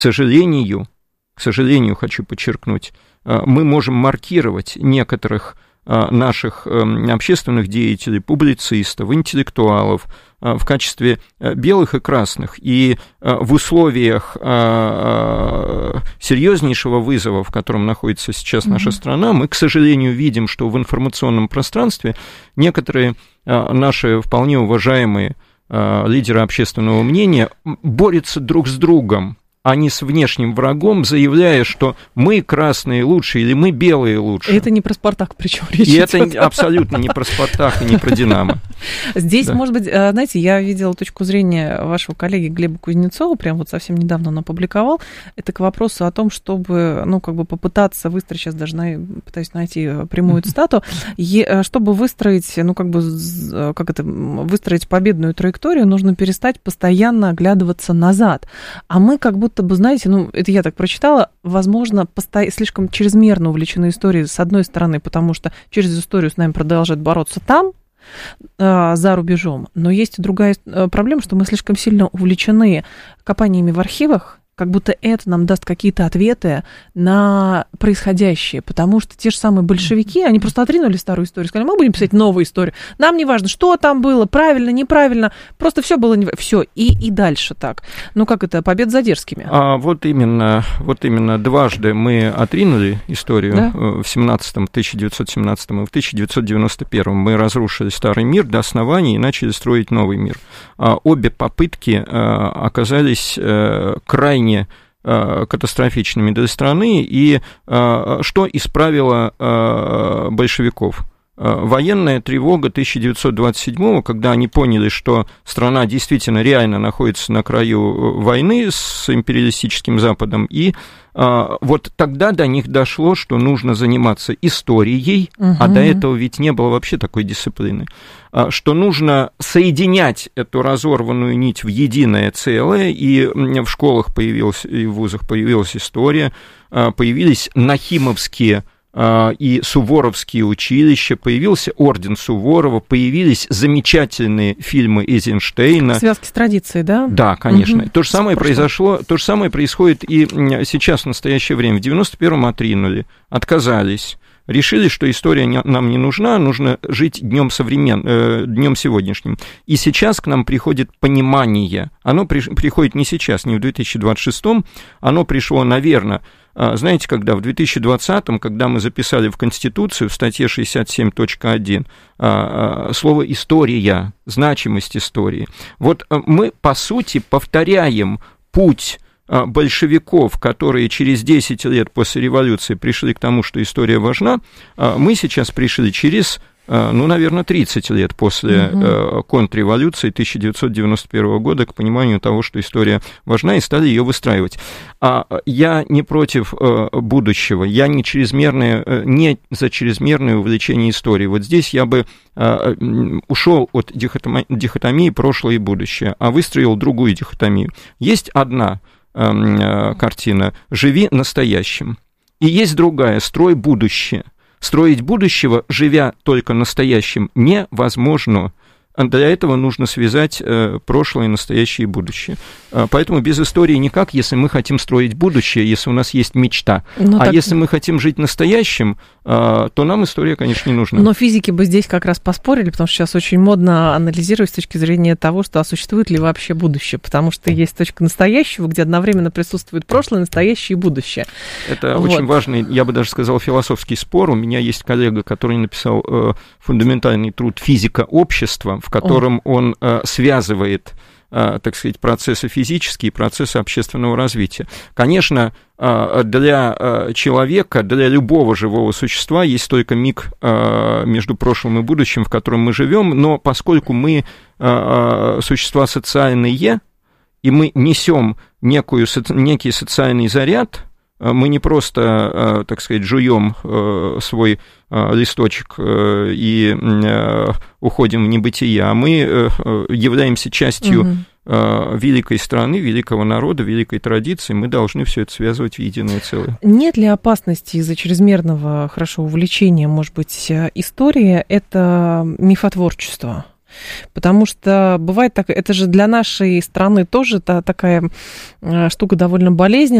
к сожалению, хочу подчеркнуть, мы можем маркировать некоторых наших общественных деятелей, публицистов, интеллектуалов в качестве белых и красных. И в условиях серьезнейшего вызова, в котором находится сейчас наша страна, мы, к сожалению, видим, что в информационном пространстве некоторые наши вполне уважаемые лидеры общественного мнения борются друг с другом, а не с внешним врагом, заявляя, что мы красные лучше или мы белые лучше. И это не про «Спартак», причем речь идет. И это абсолютно не про «Спартак» и не про «Динамо». Здесь, может быть, знаете, я видела точку зрения вашего коллеги Глеба Кузнецова, прям вот совсем недавно он опубликовал. Это к вопросу о том, чтобы, попытаться выстроить, сейчас даже пытаюсь найти прямую цитату, чтобы выстроить, выстроить победную траекторию, нужно перестать постоянно оглядываться назад. А мы как будто бы, знаете, это я так прочитала, возможно, слишком чрезмерно увлечены историей, с одной стороны, потому что через историю с нами продолжают бороться там, за рубежом, но есть и другая проблема, что мы слишком сильно увлечены копаниями в архивах, как будто это нам даст какие-то ответы на происходящее, потому что те же самые большевики, они просто отринули старую историю, сказали, мы будем писать новую историю, нам не важно, что там было, правильно, неправильно, просто все было, все, и дальше так. Победа за дерзкими. Вот именно дважды мы отринули историю, да? В 1917 и в 1991 мы разрушили старый мир до основания и начали строить новый мир. Обе попытки оказались крайне катастрофичными для страны, и что исправило большевиков? Военная тревога 1927-го, когда они поняли, что страна действительно реально находится на краю войны с империалистическим Западом, и вот тогда до них дошло, что нужно заниматься историей, а до этого ведь не было вообще такой дисциплины, что нужно соединять эту разорванную нить в единое целое, и в школах и в вузах появилась история, появились нахимовские и суворовские училища, появился орден Суворова, появились замечательные фильмы Эйзенштейна. Связки с традицией, да? Да, конечно. То же самое происходит и сейчас, в настоящее время. В 91-м отринули, отказались. Решили, что история нам не нужна, нужно жить днем сегодняшним. И сейчас к нам приходит понимание. Оно приходит не сейчас, не в 2026-м, оно пришло, наверное, знаете, когда в 2020-м, когда мы записали в Конституцию в статье 67.1 слово «история», значимость истории. Вот мы, по сути, повторяем путь большевиков, которые через 10 лет после революции пришли к тому, что история важна, мы сейчас пришли через, наверное, 30 лет после контрреволюции 1991 года к пониманию того, что история важна, и стали ее выстраивать. Я не против будущего, я не за чрезмерное увлечение историей. Вот здесь я бы ушел от дихотомии прошлое и будущее, а выстроил другую дихотомию. Есть одна картина «Живи настоящим». И есть другая «Строй будущее». Строить будущего, живя только настоящим, невозможно. Для этого нужно связать прошлое, настоящее и будущее. Поэтому без истории никак, если мы хотим строить будущее, если у нас есть мечта. Если мы хотим жить настоящим, то нам история, конечно, не нужна. Но физики бы здесь как раз поспорили, потому что сейчас очень модно анализировать с точки зрения того, что существует ли вообще будущее, потому что есть точка настоящего, где одновременно присутствует прошлое, настоящее и будущее. Это очень важный, я бы даже сказал, философский спор. У меня есть коллега, который написал фундаментальный труд «Физика общества», в котором он связывает, так сказать, процессы физические и процессы общественного развития. Конечно, для человека, для любого живого существа есть только миг между прошлым и будущим, в котором мы живем, но поскольку мы существа социальные, и мы несем некий социальный заряд, мы не просто, так сказать, жуем свой листочек и уходим в небытие, а мы являемся частью великой страны, великого народа, великой традиции, мы должны все это связывать в единое целое. Нет ли опасности из-за чрезмерного, увлечения, может быть, истории, это мифотворчество? Потому что бывает так, это же для нашей страны тоже такая штука довольно болезненная.